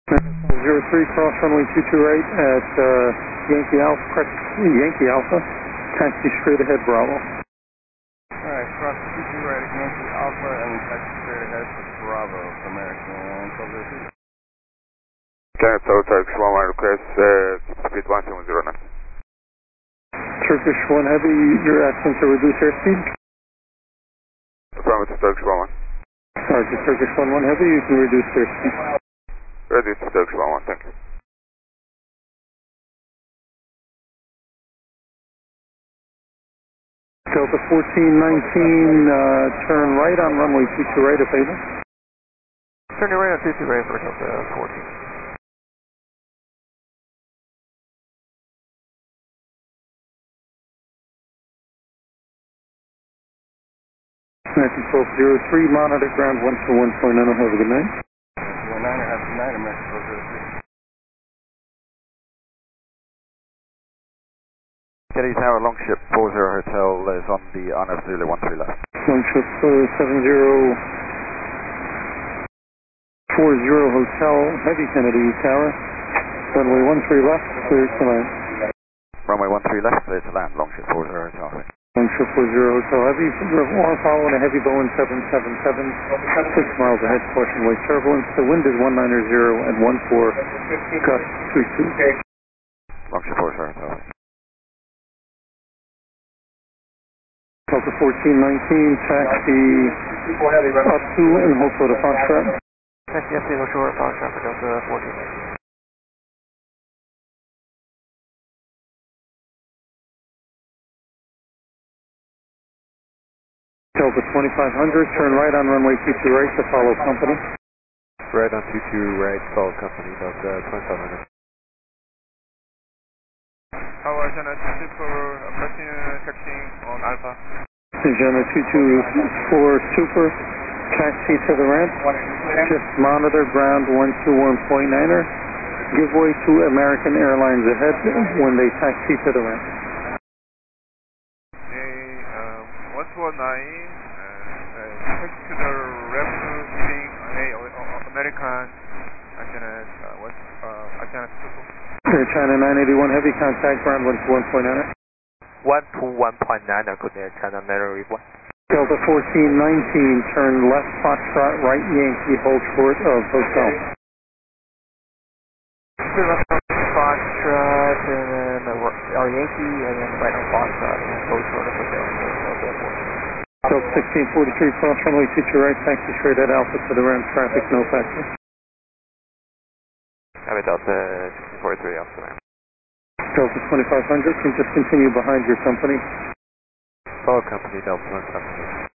03, cross runway 22 right at Yankee Alpha, taxi straight ahead Bravo. Alright, cross 22 right at Yankee Alpha and taxi straight ahead to Bravo, American 1203. Janet Turkish 11 request, speed 170 knots. Turkish 1 Heavy, you're asking to reduce airspeed? Affirmative, Turkish 11. Roger, Turkish 11 Heavy, you can reduce airspeed. Reduce to Turkish 11, thank you. Delta 1419, turn right on runway 22 right if able. Turn right on 22 right for Delta 14. American 1203, monitor ground 121.9, have a good night. 129er, have a good night, American 1203. Kennedy Tower, Longship 40 Hotel is on the RNAV 013 left. Longship 7040 Hotel, Heavy Kennedy Tower, runway 13 left, clear to land. Runway 13 left, clear to land, Longship 40 Hotel. Longship 40 Hotel Heavy, following a heavy Boeing 777, 6 miles ahead, caution wake turbulence. The wind is 190 at 14, gust 32. Longship 40 Hotel. Delta 1419, taxi up to and hold for the Foxtrot. Taxi up to go short, Foxtrot for Delta 1419. Delta 2500, turn right on runway 22 right to follow company. Right on 22 right, follow company, Delta 2500. Tower Jana 22 for Platinum taxiing on Alpha. Jana 224 Super, taxi to the ramp. Just monitor ground 121.9er. Give way to American Airlines ahead when they taxi to the ramp. Okay, 119, taxi to the ramp using American Jana 24. Air China 981 Heavy, contact ground 121.9er. 121.9, good Air China 981. Delta 1419, turn left Foxtrot, right Yankee, hold short of hotel. Foxtrot, and then our Yankee, and then right on Foxtrot, and hold short of hotel. Delta 1643, cross runway 22 right, taxi straight at Alpha to the ramp, traffic no factor. Copy, Delta 1643 off the ramp. Delta 2500, can just continue behind your company. Follow company, Delta 2500.